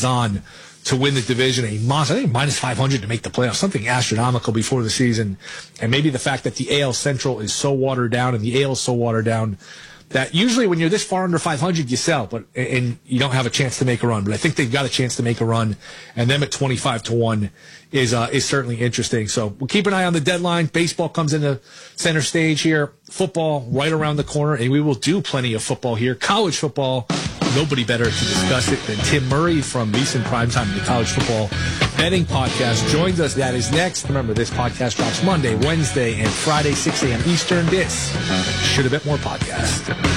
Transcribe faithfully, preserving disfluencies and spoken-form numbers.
odds-on to win the division, a monster, I think minus five hundred to make the playoffs, something astronomical before the season. And maybe the fact that the A L Central is so watered down and the A L is so watered down that usually when you're this far under five hundred, you sell, but and you don't have a chance to make a run. But I think they've got a chance to make a run, and them at twenty-five to one is uh, is certainly interesting. So we'll keep an eye on the deadline. Baseball comes into center stage here. Football right around the corner, and we will do plenty of football here. College football, nobody better to discuss it than Tim Murray from VSiN Primetime, the College Football Betting Podcast, joins us. That is next. Remember, this podcast drops Monday, Wednesday, and Friday, six a.m. Eastern. This should have been more podcast.